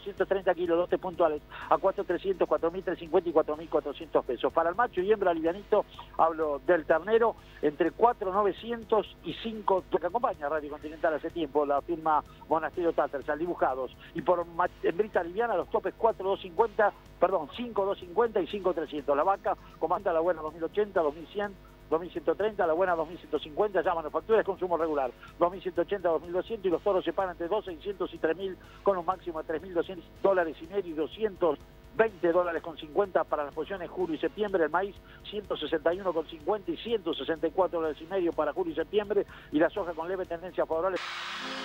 130 kilos, lotes puntuales, a 4.300, 4.350 y 4.400 pesos. Para el macho y hembra livianito, hablo del ternero, entre 4.900 y 5, que acompaña a Radio Continental hace tiempo, la firma Monasterio Tattersall, dibujados. Y por hembrita liviana, los topes 4.250, perdón, 5.250 y 5.300. La vaca comanda la buena 2.080, 2.100, 2.130, la buena 2.150, ya manufactura de consumo regular, 2.180, 2.200, y los toros se pagan entre 2.600 y 3.000 con un máximo de $3.200 y medio y $220.50 para las posiciones julio y septiembre. El maíz 161,50 y $164 y medio para julio y septiembre, y la soja con leve tendencia favorable.